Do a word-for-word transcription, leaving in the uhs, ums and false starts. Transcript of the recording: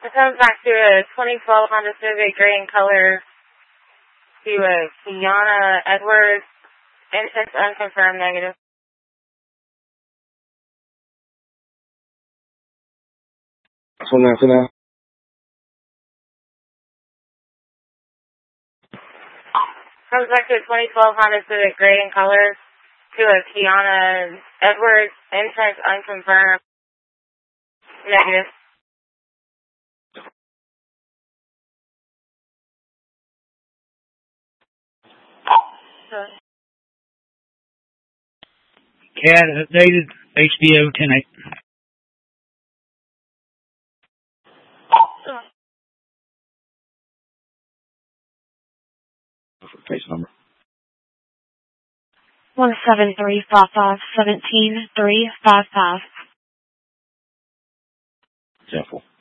It comes back to a twenty twelve Honda Civic gray in color to a Kiana Edwards. Entrance unconfirmed negative. So now, so now. Comes back to a twenty twelve Honda Civic gray in color to a Kiana Edwards. Entrance unconfirmed negative. C A D updated, H D O ten eight. Face number. One seven three five five seventeen three five five. Careful.